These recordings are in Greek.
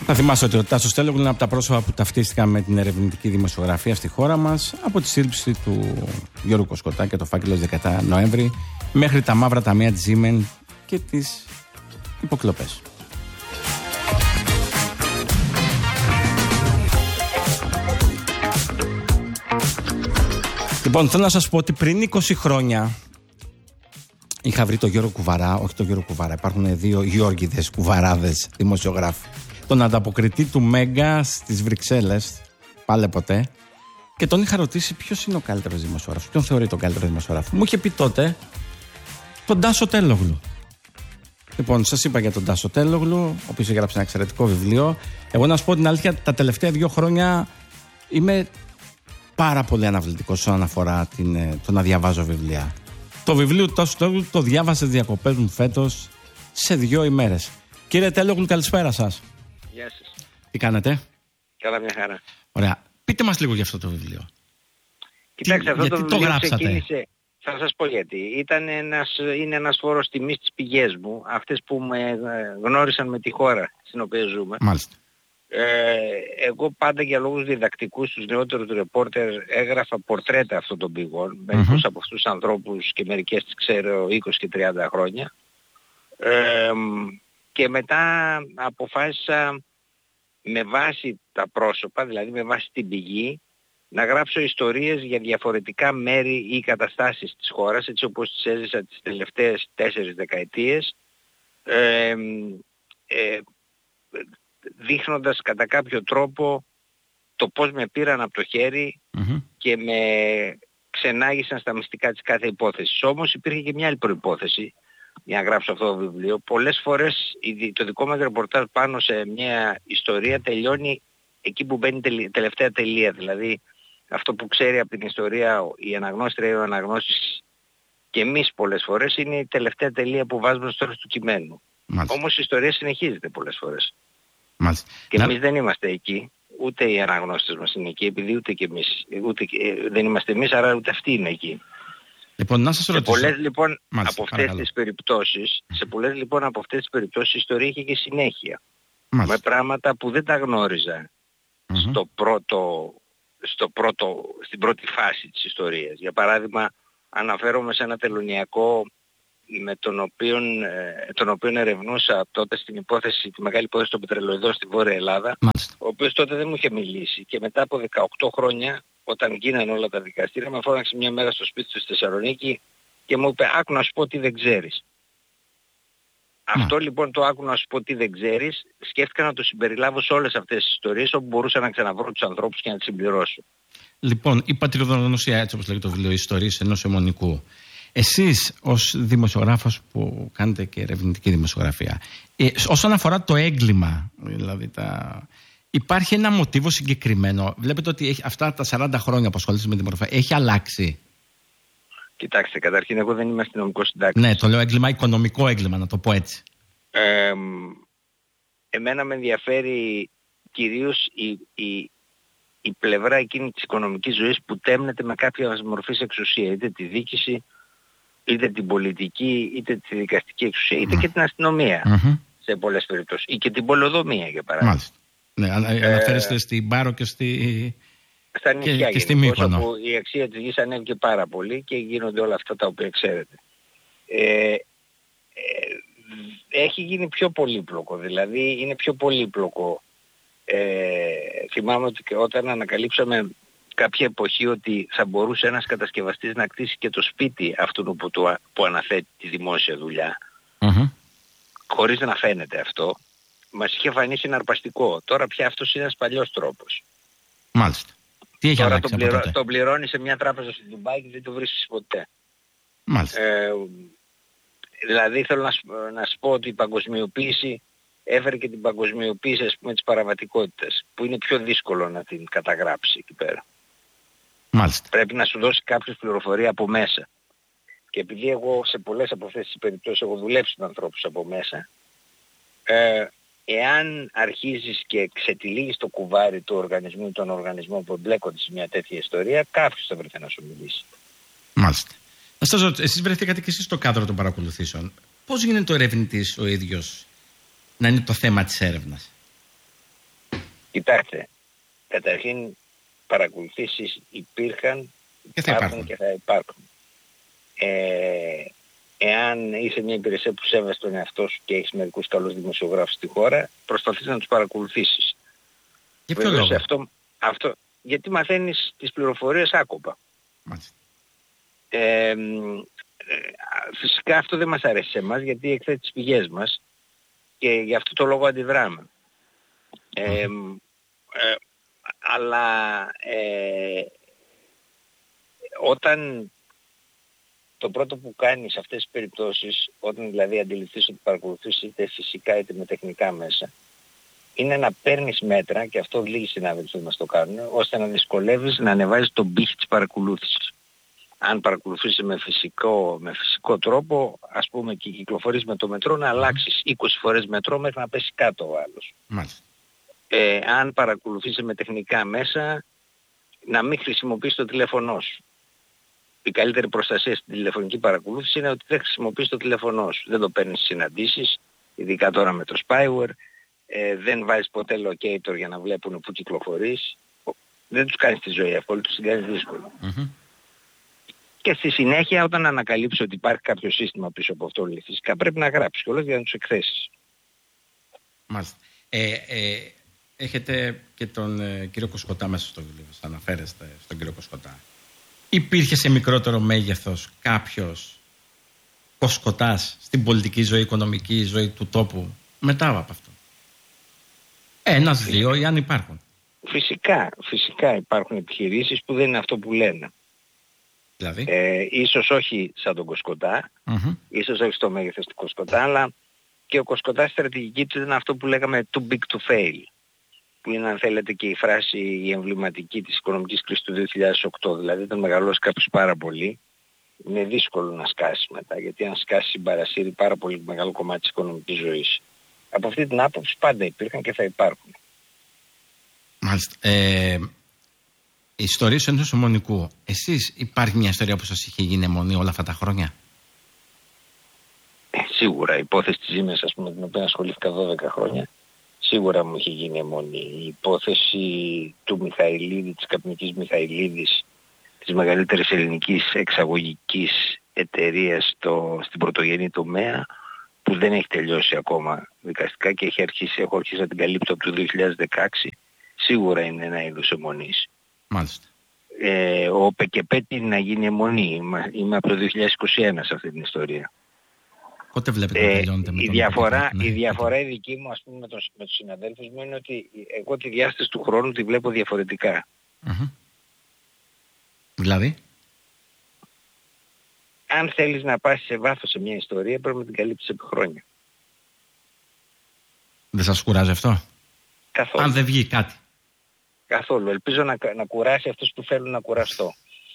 Να θυμάστε ότι ο Τάσος Τελόγλου είναι από τα πρόσωπα που ταυτίστηκαν με την ερευνητική δημοσιογραφία στη χώρα μας από τη σύλληψη του Γιώργου Κοσκοτά και το φάκελο 17 Νοέμβρη μέχρι τα μαύρα ταμεία της Siemens και τις υποκλοπές. Λοιπόν, θέλω να σας πω ότι πριν 20 χρόνια είχα βρει τον Γιώργο Κουβαρά, όχι τον Γιώργο Κουβαρά, υπάρχουν δύο Γιώργηδες Κουβαράδες δημοσιογράφοι. Τον ανταποκριτή του Μέγκα στις Βρυξέλλες, πάλε ποτέ, και τον είχα ρωτήσει ποιος είναι ο καλύτερος δημοσιογράφος, ποιον θεωρεί τον καλύτερο δημοσιογράφο. Μου είχε πει τότε τον Τάσο Τελόγλου. Λοιπόν, σας είπα για τον Τάσο Τελόγλου, ο οποίος έγραψε ένα εξαιρετικό βιβλίο. Εγώ να σου πω την αλήθεια, τα τελευταία 2 χρόνια είμαι πάρα πολύ αναβλητικός όσον αφορά το να διαβάζω βιβλία. Το βιβλίο του Τάσου Τελόγλου το διάβασα στις διακοπές μου φέτος σε 2 ημέρες. Κύριε Τελόγλου, καλησπέρα σας. Γεια σας. Τι κάνετε? Καλά, μια χαρά. Ωραία. Πείτε μας λίγο για αυτό το βιβλίο. Κοιτάξτε, αυτό γιατί το βιβλίο γράψατε? ξεκίνησε. Θα σας πω γιατί. Είναι ένας φόρος τιμής στις πηγές μου, αυτές που με γνώρισαν με τη χώρα στην οποία ζούμε. Μάλιστα. Εγώ πάντα για λόγους διδακτικούς στους νεότερους ρεπόρτερ έγραφα πορτρέτα αυτών των πηγών. Μερικούς από αυτούς τους ανθρώπους και μερικές τις ξέρω 20 και 30 χρόνια. Και μετά αποφάσισα με βάση τα πρόσωπα, δηλαδή με βάση την πηγή, να γράψω ιστορίες για διαφορετικά μέρη ή καταστάσεις της χώρας, έτσι όπως τις έζησα τις τελευταίες 4 δεκαετίες, δείχνοντας κατά κάποιο τρόπο το πώς με πήραν από το χέρι και με ξενάγησαν στα μυστικά της κάθε υπόθεσης. Όμως υπήρχε και μια άλλη προϋπόθεση για να γράψω αυτό το βιβλίο. Πολλές φορές το δικό μας ρεπορτάζ πάνω σε μια ιστορία τελειώνει εκεί που μπαίνει η τελευταία τελεία. Δηλαδή αυτό που ξέρει από την ιστορία η αναγνώστρια ή ο αναγνώστης και εμείς πολλές φορές είναι η τελευταία τελεία που βάζουμε στο τέλος του κειμένου. Μάλιστα. Όμως η ιστορία συνεχίζεται πολλές φορές. Μάλιστα. Και εμείς δεν είμαστε εκεί, ούτε οι αναγνώστες μας είναι εκεί, επειδή ούτε και εμείς, δεν είμαστε εμείς, άρα ούτε αυτοί είναι εκεί. Λοιπόν, να σας ρωτήσω. Σε πολλές λοιπόν Μάλιστα, από αυτές τις περιπτώσεις, η ιστορία είχε και συνέχεια. Μάλιστα. Με πράγματα που δεν τα γνώριζα στην πρώτη φάση της ιστορίας. Για παράδειγμα, αναφέρομαι σε ένα τελωνειακό με τον οποίο ερευνούσα τότε στην υπόθεση, τη μεγάλη υπόθεση των πετρελοειδών στη Βόρεια Ελλάδα, Μάλιστα. ο οποίος τότε δεν μου είχε μιλήσει και μετά από 18 χρόνια, όταν γίνανε όλα τα δικαστήρια, με φώναξε μια μέρα στο σπίτι του στη Θεσσαλονίκη και μου είπε «Άκου να σου πω τι δεν ξέρεις». Αυτό λοιπόν το «Άκου να σου πω τι δεν ξέρεις» σκέφτηκα να το συμπεριλάβω σε όλες αυτές τις ιστορίες όπου μπορούσα να ξαναβρω τους ανθρώπους και να τις συμπληρώσω. Λοιπόν, η πατριδογνωσία, έτσι όπως λέγεται το βιβλίο, ιστορίες ενός αιμονικού. Εσείς ως δημοσιογράφος που κάνετε και ερευνητική δημοσιογραφία, όσον αφορά το έγκλημα, δηλαδή υπάρχει ένα μοτίβο συγκεκριμένο? Βλέπετε ότι αυτά τα 40 χρόνια που ασχολείστε με τη δημοσιογραφία έχει αλλάξει? Κοιτάξτε, καταρχήν εγώ δεν είμαι αστυνομικός συντάκτης. Ναι, το λέω έγκλημα, οικονομικό έγκλημα, να το πω έτσι. Εμένα με ενδιαφέρει κυρίως η πλευρά εκείνη της οικονομικής ζωής που τέμνεται με κάποια μορφή εξουσία, είτε τη διοίκηση, είτε την πολιτική, είτε τη δικαστική εξουσία, είτε και την αστυνομία σε πολλές περιπτώσεις, ή και την πολεοδομία για παράδειγμα. Μάλιστα. Ναι, αναφέρεστε στην Πάρο και στα νησιά και στη Μύκονο, όπου η αξία της γης ανέβηκε πάρα πολύ και γίνονται όλα αυτά τα οποία ξέρετε. Έχει γίνει πιο πολύπλοκο, δηλαδή είναι πιο πολύπλοκο. Θυμάμαι ότι και όταν ανακαλύψαμε κάποια εποχή ότι θα μπορούσε ένας κατασκευαστής να κτίσει και το σπίτι αυτού που αναθέτει τη δημόσια δουλειά, χωρίς να φαίνεται αυτό, μας είχε φανεί συναρπαστικό. Τώρα πια αυτός είναι ένας παλιός τρόπος. Μάλιστα. Τι έχει τώρα αλλάξει τον πληρώνει σε μια τράπεζα στην Ντουμπάι και δεν το βρίσκεις ποτέ. Μάλιστα. Δηλαδή θέλω να σου πω ότι η παγκοσμιοποίηση έφερε και την παγκοσμιοποίηση, ας πούμε, της παραβατικότητας, που είναι πιο δύσκολο να την καταγράψει εκεί πέρα. Μάλιστα. Πρέπει να σου δώσει κάποιος πληροφορία από μέσα. Και επειδή εγώ σε πολλές από αυτές τις περιπτώσεις έχω δουλέψει με ανθρώπους από μέσα, εάν αρχίζεις και ξετυλίγεις το κουβάρι του οργανισμού ή των οργανισμών που εμπλέκονται σε μια τέτοια ιστορία, κάποιος θα βρεθεί να σου μιλήσει. Μάλιστα. Να σας ρωτήσω, εσείς βρεθήκατε και εσείς στο κάδρο των παρακολουθήσεων. Πώς γίνεται ο ερευνητής ο ίδιος να είναι το θέμα της έρευνας? Κοιτάξτε, καταρχήν παρακολουθήσεις υπήρχαν, υπάρχουν και θα υπάρχουν. Εάν είσαι μια υπηρεσία που σέβεσαι τον εαυτό σου και έχεις μερικούς καλούς δημοσιογράφους στη χώρα, προσπαθείς να τους παρακολουθήσεις. Για ποιο λόγο? Αυτό, γιατί μαθαίνεις τις πληροφορίες άκοπα. Φυσικά αυτό δεν μας αρέσει σε εμάς, γιατί εκθέτει τις πηγές μας και γι' αυτό το λόγο αντιδράμε. Αλλά όταν το πρώτο που κάνεις σε αυτές τις περιπτώσεις, όταν δηλαδή αντιληφθείς ότι παρακολουθείς είτε φυσικά είτε με τεχνικά μέσα, είναι να παίρνεις μέτρα, και αυτό λίγοι συνάδελφοι μας το κάνουν, ώστε να δυσκολεύεις να ανεβάζεις τον πύχη της παρακολούθησης. Αν παρακολουθείς με φυσικό τρόπο, ας πούμε, και κυκλοφορείς με το μετρό, να αλλάξεις 20 φορές μετρό μέχρι να πέσει κάτω ο άλλος. Αν παρακολουθείς με τεχνικά μέσα, να μην χρησιμοποιείς το τηλέφωνό σου. Η καλύτερη προστασία στην τηλεφωνική παρακολούθηση είναι ότι δεν χρησιμοποιείς το τηλέφωνό σου. Δεν το παίρνεις στις συναντήσεις, ειδικά τώρα με το spyware. Δεν βάζεις ποτέ locator για να βλέπουν πού κυκλοφορείς. Δεν τους κάνεις τη ζωή εύκολη, τους την κάνεις δύσκολη. Και στη συνέχεια, όταν ανακαλύψεις ότι υπάρχει κάποιο σύστημα πίσω από αυτό, φυσικά πρέπει να γράψεις κιόλας για να τους εκθέσεις. Μάλιστα. Έχετε και τον κύριο Κοσκοτά μέσα στο βιβλίο, σας αναφέρεστε στον κύριο Κοσκοτά. Υπήρχε σε μικρότερο μέγεθος κάποιος Κοσκοτάς στην πολιτική ζωή, οικονομική ζωή του τόπου μετά από αυτό? Ένας, δύο, ή αν υπάρχουν? Φυσικά υπάρχουν επιχειρήσεις που δεν είναι αυτό που λένε. Δηλαδή? Ίσως όχι σαν τον Κοσκοτά, ίσως όχι στο μέγεθος του Κοσκοτά, αλλά και ο Κοσκοτάς στρατηγική του είναι αυτό που λέγαμε too big to fail, που είναι, αν θέλετε, και η φράση η εμβληματική της οικονομικής κρίσης του 2008. Δηλαδή, όταν μεγαλώσει κάποιος πάρα πολύ, είναι δύσκολο να σκάσει μετά, γιατί αν σκάσει συμπαρασύρει πάρα πολύ μεγάλο κομμάτι της οικονομικής ζωής. Από αυτή την άποψη πάντα υπήρχαν και θα υπάρχουν. Μάλιστα. Η ιστορία σου είναι του Μονικού. Εσείς, υπάρχει μια ιστορία που σας είχε γίνει αιμονή όλα αυτά τα χρόνια? Σίγουρα. Η υπόθεση της Ζήμιας, ας πούμε, την οποία ασχολήθηκα 12 χρόνια, σίγουρα μου είχε γίνει αιμονή. Η υπόθεση του Μιχαηλίδη, της Καπνικής Μιχαηλίδης, της μεγαλύτερης ελληνικής εξαγωγικής εταιρείας στην πρωτογενή τομέα, που δεν έχει τελειώσει ακόμα δικαστικά και έχω αρχίσει να την καλύπτω από το 2016, σίγουρα είναι ένα είδος αιμονής. Μάλιστα. Ο Πεκεπέτη να γίνει αιμονή. Είμαι από το 2021 σε αυτή την ιστορία. Πότε βλέπετε να τελειώνετε με η διαφορά η δική μου, ας πούμε, με τους συναδέλφους μου, είναι ότι εγώ τη διάσταση του χρόνου τη βλέπω διαφορετικά. Δηλαδή? Αν θέλεις να πας σε βάθος σε μια ιστορία, πρέπει να την καλύψεις επί χρόνια. Δεν σας κουράζει αυτό? Καθόλου. Αν δεν βγει κάτι? Καθόλου. Ελπίζω να κουράσει αυτούς που θέλουν να κουραστώ.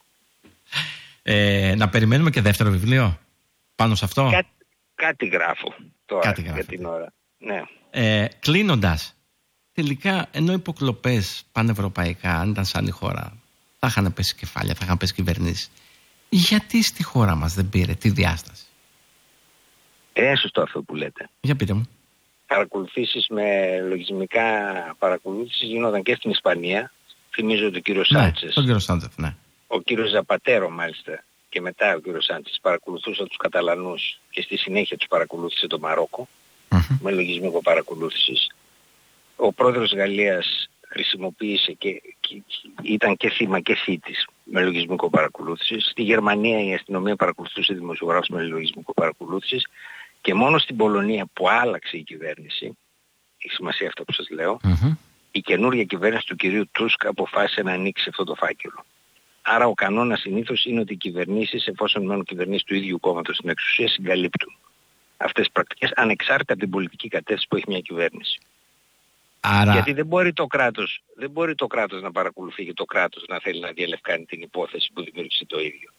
Να περιμένουμε και δεύτερο βιβλίο πάνω σε αυτό? Κάτι γράφω τώρα για την ώρα. Ναι. Κλείνοντας, τελικά, ενώ υποκλοπές πανευρωπαϊκά, αν ήταν σαν η χώρα, θα είχαν πέσει κεφάλια, θα είχαν πέσει κυβερνήσεις, γιατί στη χώρα μας δεν πήρε τη διάσταση? Σωστό αυτό που λέτε. Για πείτε μου. Παρακολουθήσεις με λογισμικά παρακολούθησης γίνονταν και στην Ισπανία. Θυμίζω ότι ο κύριος Σάντσες. Τον κύριο Σάντσες, ναι. Ο κύριος Ζαπατέρο, μάλιστα, και μετά ο κύριος Σάντσες παρακολουθούσε τους Καταλανούς και στη συνέχεια τους παρακολούθησε το Μαρόκο με λογισμικό παρακολούθησης. Ο πρόεδρος Γαλλίας χρησιμοποίησε και ήταν και θύμα και θήτης με λογισμικό παρακολούθησης. Στη Γερμανία η αστυνομία παρακολουθούσε δημοσιογράφους με λογισμικό παρακολούθησης. Και μόνο στην Πολωνία που άλλαξε η κυβέρνηση, έχει σημασία αυτό που σας λέω, η καινούργια κυβέρνηση του κυρίου Τούσκ αποφάσισε να ανοίξει αυτό το φάκελο. Άρα ο κανόνας συνήθως είναι ότι οι κυβερνήσεις, εφόσον μένουν κυβερνήσεις του ίδιου κόμματος στην εξουσία, συγκαλύπτουν αυτές τις πρακτικές ανεξάρτητα από την πολιτική κατεύθυνση που έχει μια κυβέρνηση. Άρα... Γιατί δεν μπορεί το κράτος να παρακολουθεί και το κράτος να θέλει να διαλευκάνει την υπόθεση που δημιούργησε το ίδιο.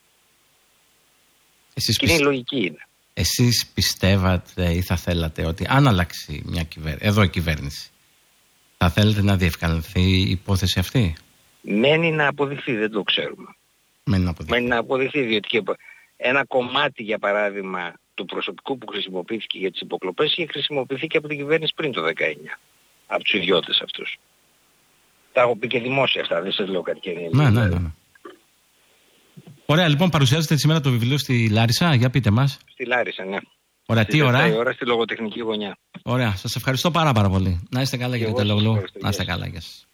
Και είναι λογική είναι. Εσείς πιστεύατε ή θα θέλατε ότι αν αλλάξει εδώ η κυβέρνηση, θα θέλετε να διευκολυνθεί η υπόθεση αυτή? Μένει να αποδειχθεί, δεν το ξέρουμε. Μένει να αποδειχθεί, διότι και ένα κομμάτι, για παράδειγμα, του προσωπικού που χρησιμοποιήθηκε για τις υποκλοπές είχε χρησιμοποιηθεί και από την κυβέρνηση πριν το 19, από τους ιδιώτες αυτούς. Τα έχω πει και δημόσια αυτά, δεν σας λέω κάτι και ναι. Ωραία, λοιπόν, παρουσιάζετε σήμερα το βιβλίο στη Λάρισα, για πείτε μας. Στη Λάρισα, ναι. Ωραία, τι ώρα? Η ώρα στη λογοτεχνική γωνιά. Ωραία, σας ευχαριστώ πάρα πολύ. Να είστε καλά, κύριε Τελόγλου. Να είστε καλά, γεια σας.